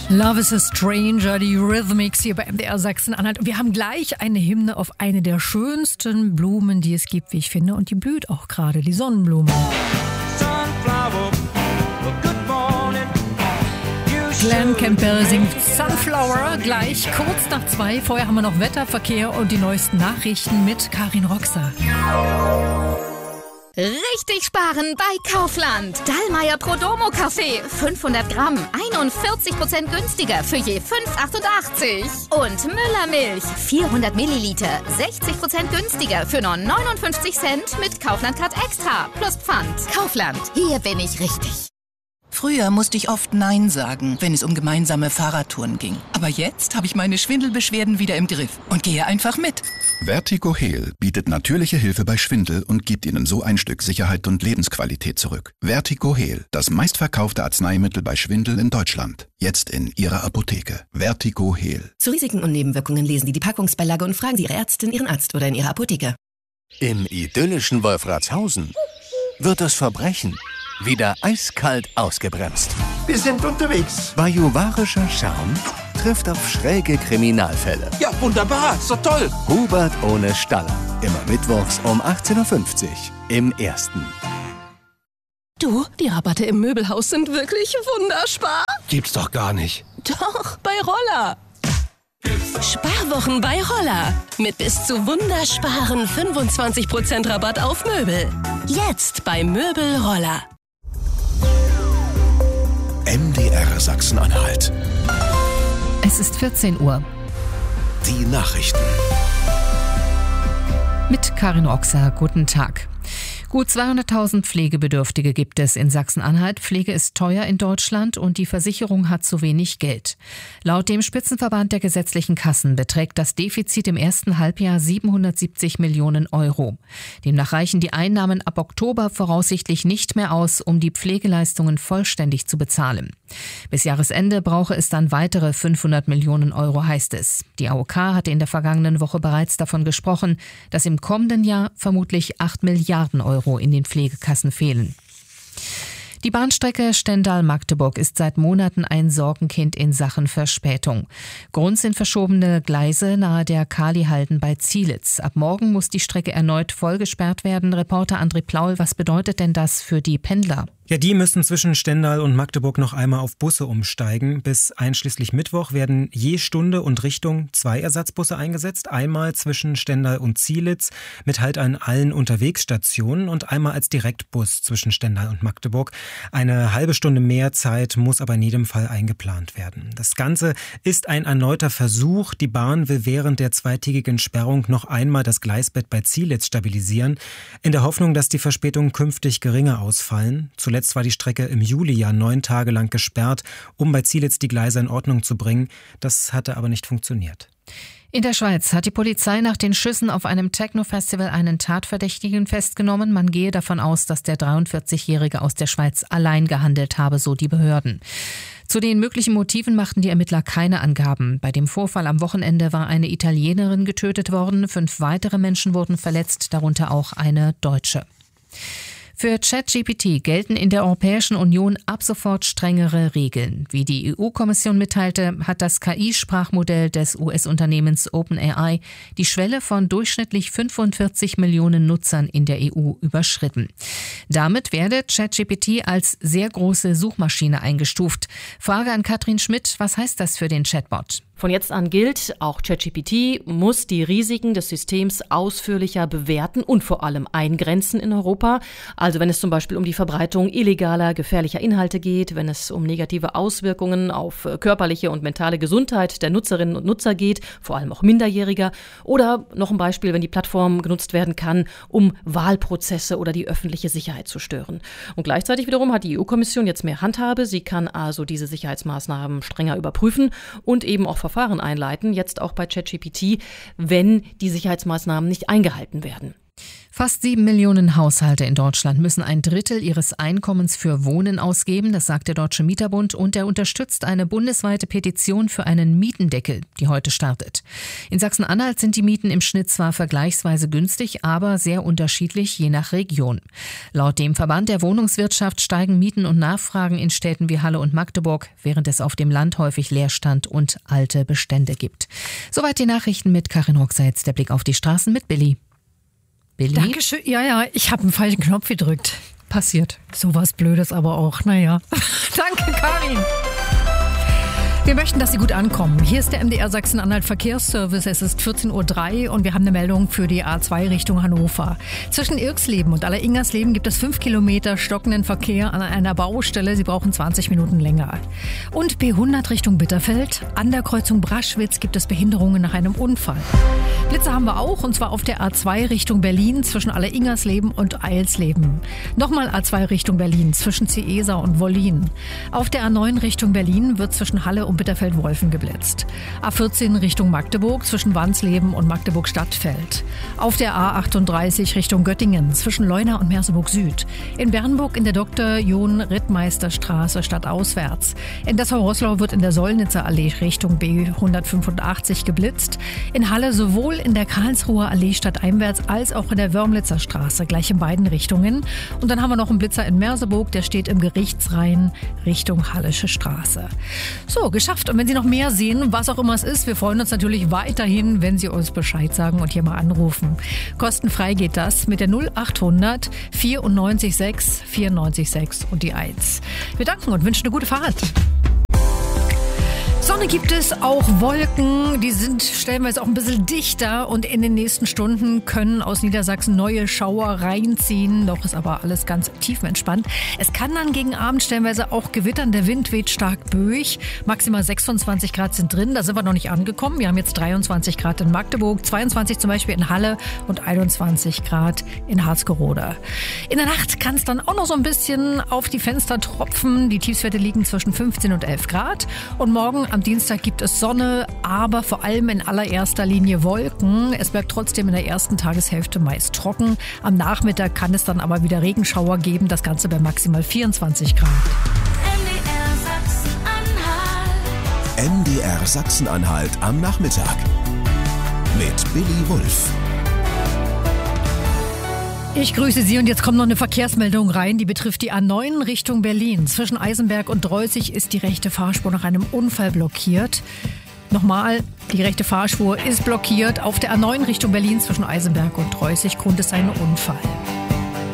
Love is a Stranger, die Rhythmics hier bei MDR Sachsen-Anhalt. Und wir haben gleich eine Hymne auf eine der schönsten Blumen, die es gibt, wie ich finde. Und die blüht auch gerade, die Sonnenblume. Glenn Campbell singt Sunflower gleich kurz nach 2. Vorher haben wir noch Wetter, Verkehr und die neuesten Nachrichten mit Karin Roxer. Richtig sparen bei Kaufland. Dallmayr Prodomo Kaffee, 500 Gramm, 41% günstiger für je 5,88. Und Müller Milch, 400 Milliliter, 60% günstiger für nur 59 Cent mit Kaufland Card Extra plus Pfand. Kaufland, hier bin ich richtig. Früher musste ich oft Nein sagen, wenn es um gemeinsame Fahrradtouren ging. Aber jetzt habe ich meine Schwindelbeschwerden wieder im Griff und gehe einfach mit. Vertigo Heal bietet natürliche Hilfe bei Schwindel und gibt Ihnen so ein Stück Sicherheit und Lebensqualität zurück. Vertigo Heal, das meistverkaufte Arzneimittel bei Schwindel in Deutschland. Jetzt in Ihrer Apotheke. Vertigo Heal. Zu Risiken und Nebenwirkungen lesen Sie die Packungsbeilage und fragen Sie Ihre Ärztin, Ihren Arzt oder in Ihrer Apotheke. Im idyllischen Wolfratshausen wird das Verbrechen wieder eiskalt ausgebremst. Wir sind unterwegs. Bajuwarischer Charme trifft auf schräge Kriminalfälle. Ja, wunderbar, ist doch toll. Hubert ohne Staller. Immer mittwochs um 18.50 Uhr im Ersten. Du, die Rabatte im Möbelhaus sind wirklich wunderbar. Gibt's doch gar nicht. Doch, bei Roller. Sparwochen bei Roller. Mit bis zu wundersparen 25% Rabatt auf Möbel. Jetzt bei Möbel Roller. MDR Sachsen-Anhalt. Es ist 14 Uhr. Die Nachrichten. Mit Karin Roxer, guten Tag. Gut 200.000 Pflegebedürftige gibt es in Sachsen-Anhalt. Pflege ist teuer in Deutschland und die Versicherung hat zu wenig Geld. Laut dem Spitzenverband der gesetzlichen Kassen beträgt das Defizit im ersten Halbjahr 770 Millionen Euro. Demnach reichen die Einnahmen ab Oktober voraussichtlich nicht mehr aus, um die Pflegeleistungen vollständig zu bezahlen. Bis Jahresende brauche es dann weitere 500 Millionen Euro, heißt es. Die AOK hatte in der vergangenen Woche bereits davon gesprochen, dass im kommenden Jahr vermutlich 8 Milliarden Euro in den Pflegekassen fehlen. Die Bahnstrecke Stendal-Magdeburg ist seit Monaten ein Sorgenkind in Sachen Verspätung. Grund sind verschobene Gleise nahe der Kalihalden bei Zielitz. Ab morgen muss die Strecke erneut vollgesperrt werden. Reporter André Plaul, was bedeutet denn das für die Pendler? Ja, die müssen zwischen Stendal und Magdeburg noch einmal auf Busse umsteigen. Bis einschließlich Mittwoch werden je Stunde und Richtung 2 Ersatzbusse eingesetzt. Einmal zwischen Stendal und Zielitz mit Halt an allen Unterwegsstationen und einmal als Direktbus zwischen Stendal und Magdeburg. Eine halbe Stunde mehr Zeit muss aber in jedem Fall eingeplant werden. Das Ganze ist ein erneuter Versuch. Die Bahn will während der zweitägigen Sperrung noch einmal das Gleisbett bei Zielitz stabilisieren, in der Hoffnung, dass die Verspätungen künftig geringer ausfallen. Zuletzt war die Strecke im Juli ja 9 Tage lang gesperrt, um bei Zielitz die Gleise in Ordnung zu bringen. Das hatte aber nicht funktioniert. In der Schweiz hat die Polizei nach den Schüssen auf einem Techno-Festival einen Tatverdächtigen festgenommen. Man gehe davon aus, dass der 43-Jährige aus der Schweiz allein gehandelt habe, so die Behörden. Zu den möglichen Motiven machten die Ermittler keine Angaben. Bei dem Vorfall am Wochenende war eine Italienerin getötet worden. 5 weitere Menschen wurden verletzt, darunter auch eine Deutsche. Für ChatGPT gelten in der Europäischen Union ab sofort strengere Regeln. Wie die EU-Kommission mitteilte, hat das KI-Sprachmodell des US-Unternehmens OpenAI die Schwelle von durchschnittlich 45 Millionen Nutzern in der EU überschritten. Damit werde ChatGPT als sehr große Suchmaschine eingestuft. Frage an Katrin Schmidt, was heißt das für den Chatbot? Von jetzt an gilt, auch ChatGPT muss die Risiken des Systems ausführlicher bewerten und vor allem eingrenzen in Europa. Also wenn es zum Beispiel um die Verbreitung illegaler, gefährlicher Inhalte geht, wenn es um negative Auswirkungen auf körperliche und mentale Gesundheit der Nutzerinnen und Nutzer geht, vor allem auch Minderjähriger. Oder noch ein Beispiel, wenn die Plattform genutzt werden kann, um Wahlprozesse oder die öffentliche Sicherheit zu stören. Und gleichzeitig wiederum hat die EU-Kommission jetzt mehr Handhabe. Sie kann also diese Sicherheitsmaßnahmen strenger überprüfen und eben auch Verfahren einleiten, jetzt auch bei ChatGPT, wenn die Sicherheitsmaßnahmen nicht eingehalten werden. Fast 7 Millionen Haushalte in Deutschland müssen ein Drittel ihres Einkommens für Wohnen ausgeben, das sagt der Deutsche Mieterbund, und er unterstützt eine bundesweite Petition für einen Mietendeckel, die heute startet. In Sachsen-Anhalt sind die Mieten im Schnitt zwar vergleichsweise günstig, aber sehr unterschiedlich je nach Region. Laut dem Verband der Wohnungswirtschaft steigen Mieten und Nachfragen in Städten wie Halle und Magdeburg, während es auf dem Land häufig Leerstand und alte Bestände gibt. Soweit die Nachrichten mit Karin Roxer. Jetzt der Blick auf die Straßen mit Billy. Billy? Dankeschön. Ja, ich habe einen falschen Knopf gedrückt. Passiert. Sowas Blödes aber auch. Naja. Danke, Karin. Wir möchten, dass Sie gut ankommen. Hier ist der MDR Sachsen-Anhalt Verkehrsservice. Es ist 14:03 Uhr und wir haben eine Meldung für die A2 Richtung Hannover. Zwischen Irksleben und Alleringersleben gibt es 5 Kilometer stockenden Verkehr an einer Baustelle. Sie brauchen 20 Minuten länger. Und B100 Richtung Bitterfeld. An der Kreuzung Braschwitz gibt es Behinderungen nach einem Unfall. Blitze haben wir auch, und zwar auf der A2 Richtung Berlin zwischen Alleringersleben und Eilsleben. Nochmal A2 Richtung Berlin zwischen Ciesa und Wollin. Auf der A9 Richtung Berlin wird zwischen Halle und Bitterfeld-Wolfen geblitzt. A14 Richtung Magdeburg zwischen Wansleben und Magdeburg-Stadtfeld. Auf der A38 Richtung Göttingen zwischen Leuna und Merseburg Süd. In Bernburg in der Dr.-John-Rittmeister-Straße stadtauswärts. In Dessau-Roßlau wird in der Sollnitzer Allee Richtung B185 geblitzt. In Halle sowohl in der Karlsruher Allee stadteinwärts als auch in der Wörmlitzer Straße, gleich in beiden Richtungen. Und dann haben wir noch einen Blitzer in Merseburg, der steht im Gerichtsrhein Richtung Hallische Straße. So, geschafft. Und wenn Sie noch mehr sehen, was auch immer es ist, wir freuen uns natürlich weiterhin, wenn Sie uns Bescheid sagen und hier mal anrufen. Kostenfrei geht das mit der 0800 94 6 94 6 und die 1. Wir danken und wünschen eine gute Fahrt. Sonne gibt es, auch Wolken, die sind stellenweise auch ein bisschen dichter und in den nächsten Stunden können aus Niedersachsen neue Schauer reinziehen. Noch ist aber alles ganz tiefenentspannt. Es kann dann gegen Abend stellenweise auch gewittern, der Wind weht stark böig. Maximal 26 Grad sind drin, da sind wir noch nicht angekommen. Wir haben jetzt 23 Grad in Magdeburg, 22 zum Beispiel in Halle und 21 Grad in Harzgerode. In der Nacht kann es dann auch noch so ein bisschen auf die Fenster tropfen. Die Tiefstwerte liegen zwischen 15 und 11 Grad. Und morgen am Dienstag gibt es Sonne, aber vor allem in allererster Linie Wolken. Es bleibt trotzdem in der ersten Tageshälfte meist trocken. Am Nachmittag kann es dann aber wieder Regenschauer geben, das Ganze bei maximal 24 Grad. MDR Sachsen-Anhalt am Nachmittag mit Billy Wulff. Ich grüße Sie und jetzt kommt noch eine Verkehrsmeldung rein, die betrifft die A9 Richtung Berlin. Zwischen Eisenberg und Dreußig ist die rechte Fahrspur nach einem Unfall blockiert. Nochmal, die rechte Fahrspur ist blockiert auf der A9 Richtung Berlin zwischen Eisenberg und Dreußig. Grund ist ein Unfall.